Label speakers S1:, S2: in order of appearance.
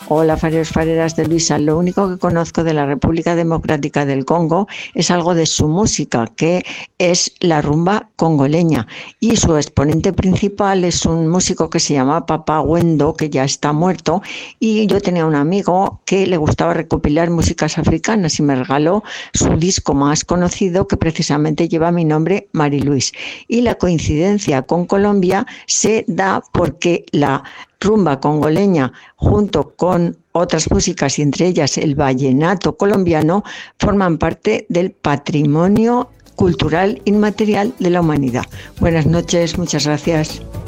S1: Hola, fareros, fareras de Luisa. Lo único que conozco de la República Democrática del Congo es algo de su música, que es la rumba congoleña. Y su exponente principal es un músico que se llama Papa Wendo, que ya está muerto. Y yo tenía un amigo que le gustaba recopilar músicas africanas y me regaló su disco más conocido, que precisamente lleva mi nombre, Mariluis. Y la coincidencia con Colombia se da porque la rumba congoleña, junto con otras músicas y entre ellas el vallenato colombiano, forman parte del patrimonio cultural inmaterial de la humanidad. Buenas noches, muchas gracias.